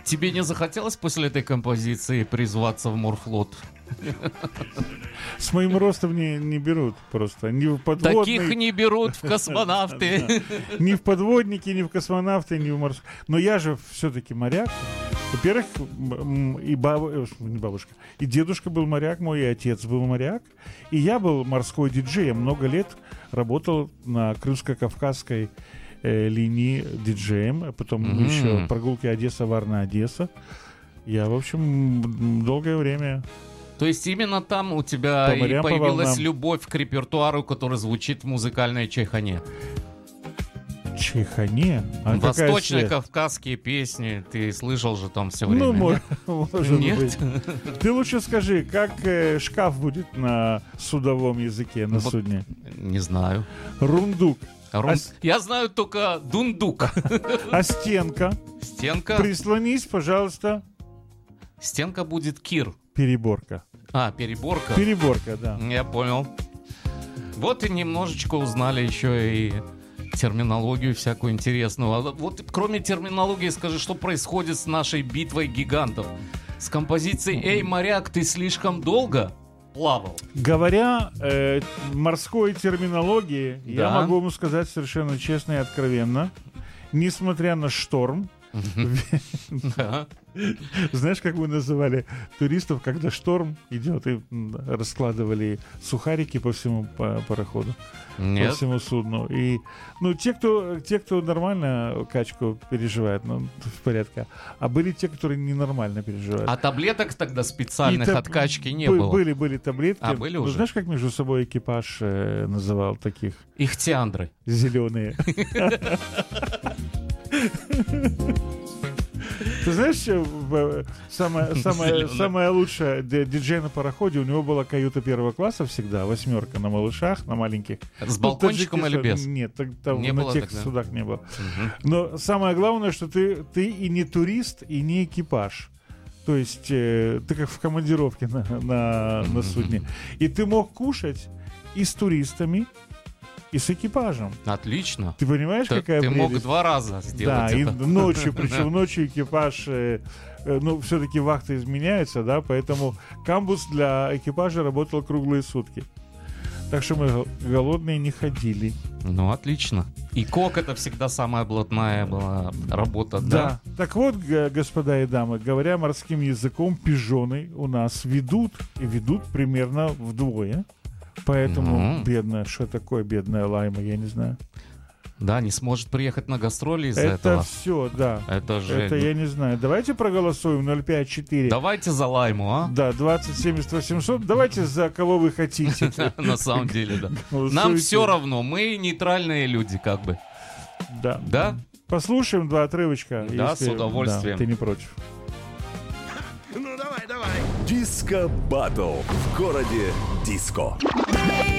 Тебе не захотелось после этой композиции призваться в морфлот? С моим ростом не берут просто. Ни в подводный... Таких не берут в космонавты. Ни в подводники, ни в космонавты, ни в морские. Но я же все-таки моряк. Во-первых, и не бабушка, и дедушка был моряк мой, и отец был моряк. И я был морской диджей. Я много лет работал на Крымско-Кавказской линии диджеем. А потом еще прогулки Одесса-Варна-Одесса. Я, в общем, долгое время... То есть именно там у тебя и морям, появилась любовь к репертуару, который звучит в музыкальной чайхане? Чайхане? Восточно-кавказские песни. Ты слышал же там все время? Ну, может Нет? быть. Ты лучше скажи, как шкаф будет на судовом языке, на судне? Не знаю. Рундук. Я знаю только дундук. А стенка? Стенка? Прислонись, пожалуйста. Стенка будет кир. Переборка. Переборка? Переборка, да. Я понял. Вот и немножечко узнали еще и терминологию всякую интересную. Вот кроме терминологии скажи, что происходит с нашей битвой гигантов? С композицией «Эй, моряк, ты слишком долго плавал». Говоря морской терминологии, Да. я могу вам сказать совершенно честно и откровенно, несмотря на шторм, знаешь, как мы называли туристов, когда шторм идет, и раскладывали сухарики по всему пароходу, Нет. по всему судну. И, те, кто нормально качку переживает, в порядке. А были те, которые ненормально переживают. А таблеток тогда специальных от качки не было? Были таблетки. Были уже? Знаешь, как между собой экипаж называл таких? Ихтиандры. Зеленые. Ты знаешь, самая лучшая диджей на пароходе, у него была каюта первого класса всегда, 8 на малышах, на маленьких. С балкончиком или без? Нет, там Не на было тех тогда? судах не было. Но самое главное, что ты и не турист, и не экипаж. То есть ты как в командировке на судне. И ты мог кушать и с туристами, и с экипажем. Отлично. Ты понимаешь, какая Ты прелесть? мог 2 раза сделать Да, это. и ночью, причем ночью экипаж, все-таки вахта изменяется, да, поэтому камбус для экипажа работал круглые сутки. Так что мы голодные не ходили. Ну, отлично. И кок — это всегда самая блатная была работа, да? Да. Так вот, господа и дамы, говоря морским языком, пижоны у нас ведут примерно вдвое. Поэтому бедная, что такое бедная Лайма, я не знаю. Да, не сможет приехать на гастроли из-за Это этого. все, да. Это же... Это я не знаю. Давайте проголосуем 054. Давайте за Лайму, а? Да, 20 70 800. Давайте за кого вы хотите. На самом деле, да. Голосуйте. Нам все равно, мы нейтральные люди, как бы. Да. Да? Послушаем 2 отрывочка. Да, если, с удовольствием. да, ты не против. Ну давай. Диско Баттл в городе Диско.